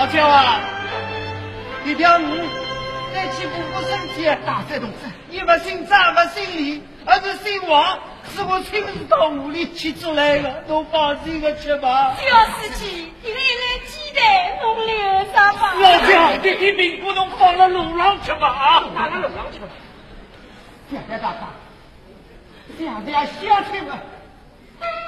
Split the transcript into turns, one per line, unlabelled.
老舅啊，你条鱼再去补补身体，大山同志，你不姓张不姓李，而是姓王，是我亲自到屋里去做来的，侬放心的去吧。
小司机，一个鸡蛋弄留上吧。
老舅，你并不能放到路上去吧？啊，放到路上去吧。谢谢大哥，谢谢乡亲们。